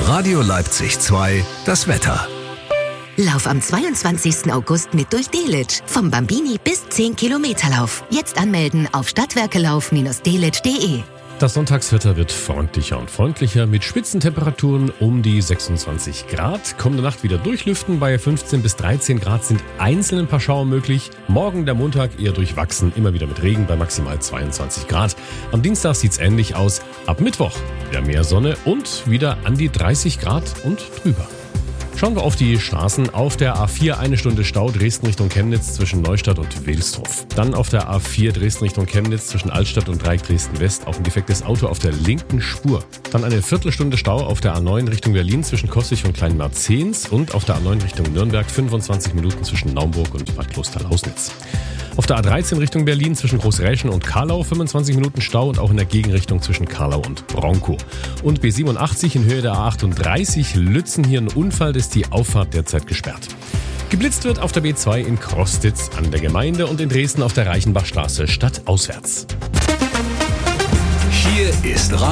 Radio Leipzig 2, das Wetter. Lauf am 22. August mit durch Delitzsch. Vom Bambini bis 10 Kilometerlauf. Jetzt anmelden auf stadtwerkelauf-delitzsch.de. Das Sonntagswetter wird freundlicher und freundlicher mit Spitzentemperaturen um die 26 Grad. Kommende Nacht wieder durchlüften. Bei 15 bis 13 Grad sind einzeln ein paar Schauer möglich. Morgen der Montag eher durchwachsen, immer wieder mit Regen bei maximal 22 Grad. Am Dienstag sieht's ähnlich aus. Ab Mittwoch wieder mehr Sonne und wieder an die 30 Grad und drüber. Schauen wir auf die Straßen. Auf der A4 eine Stunde Stau Dresden Richtung Chemnitz zwischen Neustadt und Wilsdorf. Dann auf der A4 Dresden Richtung Chemnitz zwischen Altstadt und Dreieck Dresden West auf ein defektes Auto auf der linken Spur. Dann eine Viertelstunde Stau auf der A9 Richtung Berlin zwischen Koswig und Kleinmarzens und auf der A9 Richtung Nürnberg 25 Minuten zwischen Naumburg und Bad Klosterlausnitz. Auf der A13 Richtung Berlin zwischen Großräschen und Karlau 25 Minuten Stau und auch in der Gegenrichtung zwischen Karlau und Bronkow. Und B87 in Höhe der A38 Lützen hier ein Unfall, ist die Auffahrt derzeit gesperrt. Geblitzt wird auf der B2 in Krostitz an der Gemeinde und in Dresden auf der Reichenbachstraße stadtauswärts. Hier ist